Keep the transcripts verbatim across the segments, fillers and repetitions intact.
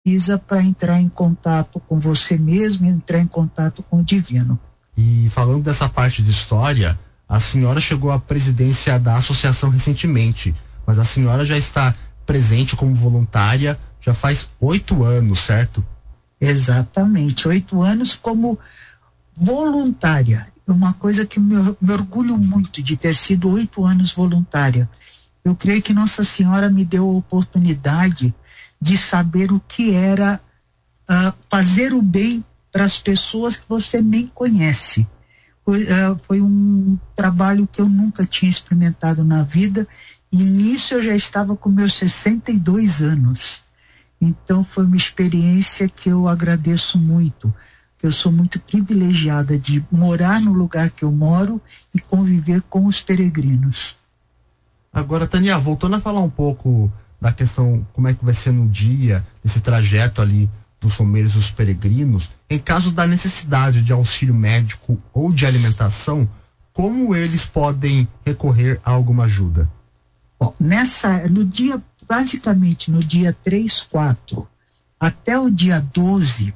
precisa para entrar em contato com você mesmo, entrar em contato com o divino. E falando dessa parte de história, a senhora chegou à presidência da associação recentemente, mas a senhora já está presente como voluntária já faz oito anos, certo? Exatamente, oito anos como voluntária. Uma coisa que me, me orgulho muito de ter sido oito anos voluntária. Eu creio que Nossa Senhora me deu a oportunidade de saber o que era uh, fazer o bem para as pessoas que você nem conhece. Foi, uh, foi um trabalho que eu nunca tinha experimentado na vida, e nisso eu já estava com meus sessenta e dois anos. Então foi uma experiência que eu agradeço muito, que eu sou muito privilegiada de morar no lugar que eu moro e conviver com os peregrinos. Agora, Tânia, voltando a falar um pouco da questão, como é que vai ser no dia, esse trajeto ali dos romeiros e dos peregrinos, em caso da necessidade de auxílio médico ou de alimentação, como eles podem recorrer a alguma ajuda? Bom, nessa, no dia, basicamente no dia três, quatro até o dia doze,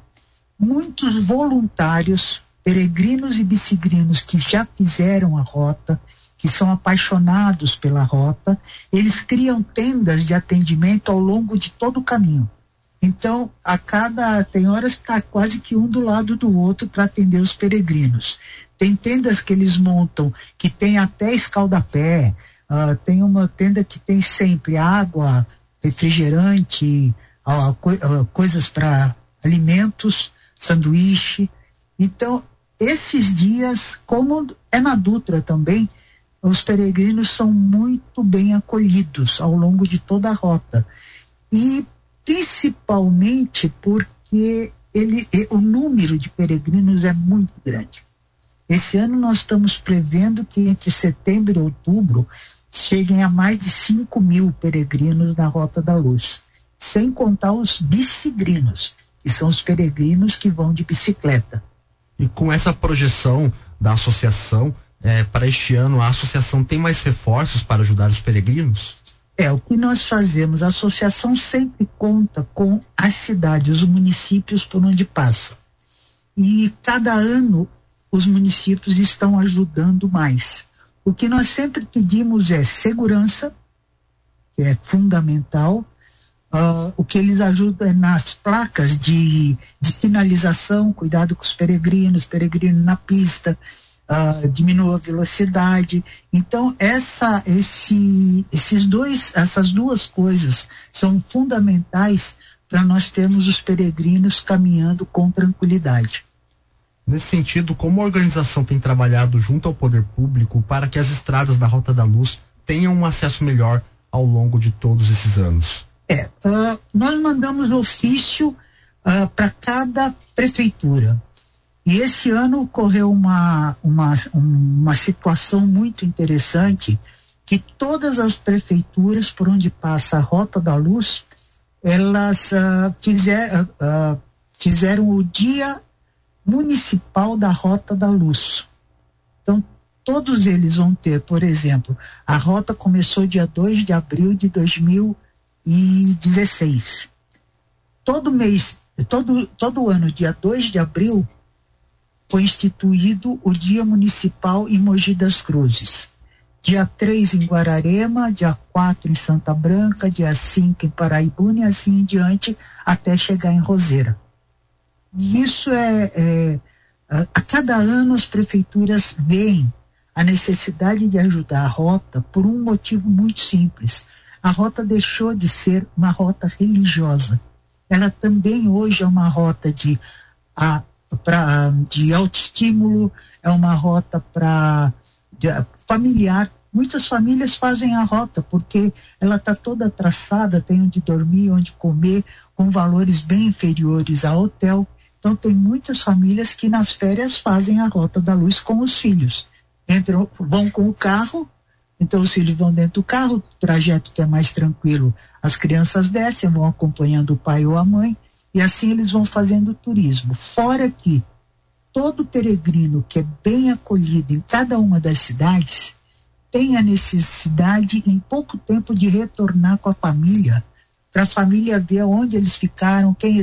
muitos voluntários, peregrinos e bicigrinos que já fizeram a rota, que são apaixonados pela rota, eles criam tendas de atendimento ao longo de todo o caminho. Então, a cada, tem horas que está quase que um do lado do outro para atender os peregrinos. Tem tendas que eles montam que tem até escaldapé, uh, tem uma tenda que tem sempre água, refrigerante, uh, co uh, coisas para alimentos, sanduíche. Então, esses dias, como é na Dutra também, os peregrinos são muito bem acolhidos ao longo de toda a rota. E principalmente porque ele, o número de peregrinos é muito grande. Esse ano nós estamos prevendo que entre setembro e outubro cheguem a mais de cinco mil peregrinos na Rota da Luz, sem contar os bicigrinos, que são os peregrinos que vão de bicicleta. E com essa projeção da associação, é, para este ano, a associação tem mais reforços para ajudar os peregrinos? É, o que nós fazemos, a associação sempre conta com as cidades, os municípios por onde passa. E cada ano os municípios estão ajudando mais. O que nós sempre pedimos é segurança, que é fundamental. Uh, o que eles ajudam é nas placas de, de sinalização, cuidado com os peregrinos, peregrino na pista, uh, diminua a velocidade. Então, essa, esse, esses dois, essas duas coisas são fundamentais para nós termos os peregrinos caminhando com tranquilidade. Nesse sentido, como a organização tem trabalhado junto ao poder público para que as estradas da Rota da Luz tenham um acesso melhor ao longo de todos esses anos? É, uh, nós mandamos ofício uh, para cada prefeitura. E esse ano ocorreu uma, uma, uma situação muito interessante, que todas as prefeituras por onde passa a Rota da Luz, elas uh, fizer, uh, fizeram o dia municipal da Rota da Luz. Então, todos eles vão ter, por exemplo, a rota começou dia dois de abril de dois mil e dezesseis. Todo mês, todo, todo ano, dia dois de abril, foi instituído o Dia Municipal em Mogi das Cruzes. Dia três em Guararema, dia quatro em Santa Branca, dia cinco em Paraibuna e assim em diante até chegar em Roseira. E isso é, é a cada ano as prefeituras veem a necessidade de ajudar a rota por um motivo muito simples. A rota deixou de ser uma rota religiosa. Ela também hoje é uma rota de, a, pra, de autoestímulo, é uma rota para familiar. Muitas famílias fazem a rota porque ela está toda traçada, tem onde dormir, onde comer, com valores bem inferiores ao hotel. Então tem muitas famílias que nas férias fazem a Rota da Luz com os filhos. Entram, vão com o carro, então os filhos vão dentro do carro, o trajeto que é mais tranquilo, as crianças descem, vão acompanhando o pai ou a mãe, e assim eles vão fazendo o turismo. Fora que todo peregrino que é bem acolhido em cada uma das cidades tem a necessidade em pouco tempo de retornar com a família, para a família ver onde eles ficaram, quem eles